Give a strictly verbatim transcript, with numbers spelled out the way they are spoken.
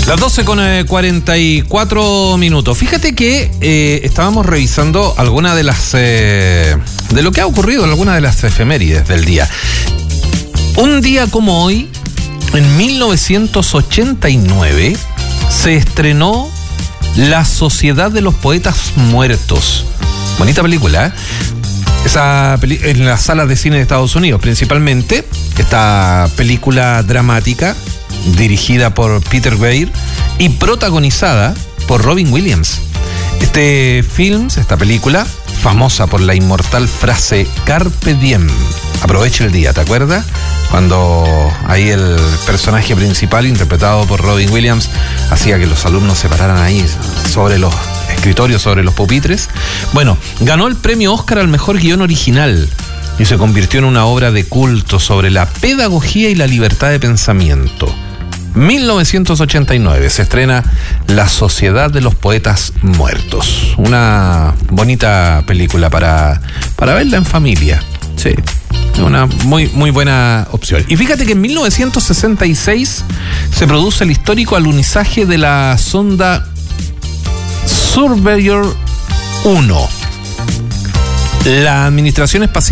Las doce con cuarenta y cuatro minutos. Fíjate que eh, estábamos revisando algunas de las eh, de lo que ha ocurrido en algunas de las efemérides del día. Un día como hoy, en mil novecientos ochenta y nueve, se estrenó La Sociedad de los Poetas Muertos. Bonita película, ¿eh? Esa peli- en las salas de cine de Estados Unidos, principalmente. Esta película dramática dirigida por Peter Weir y protagonizada por Robin Williams. Este film, esta película, famosa por la inmortal frase Carpe Diem, aprovecha el día, ¿te acuerdas? Cuando ahí el personaje principal, interpretado por Robin Williams, hacía que los alumnos se pararan ahí sobre los escritorios, sobre los pupitres. Bueno, ganó el premio Oscar al mejor guión original y se convirtió en una obra de culto sobre la pedagogía y la libertad de pensamiento. mil novecientos ochenta y nueve se estrena La Sociedad de los Poetas Muertos. Una bonita película para, para verla en familia. Sí, una muy, muy buena opción. Y fíjate que en mil novecientos sesenta y seis se produce el histórico alunizaje de la sonda Surveyor uno. La Administración Espacial